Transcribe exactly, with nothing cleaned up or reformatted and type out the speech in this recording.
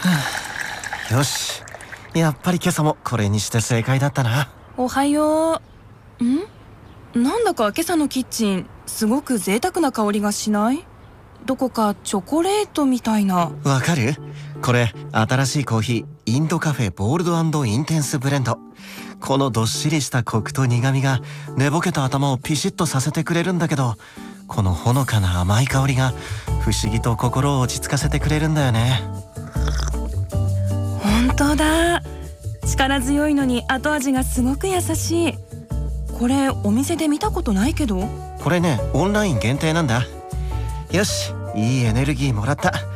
よし、やっぱり今朝もこれにして正解だったな。 おはよう。ん？なんだか今朝のキッチンすごく贅沢な香りがしない？どこかチョコレートみたいな。 わかる？これ新しいコーヒー、インドカフェボールド&インテンスブレンド。このどっしりしたコクと苦みが寝ぼけた頭をピシッとさせてくれるんだけど、このほのかな甘い香りが不思議と心を落ち着かせてくれるんだよね。 本当だ。力強いのに後味がすごく優しい。これお店で見たことないけど。 これね、オンライン限定なんだ。よし、いいエネルギーもらった。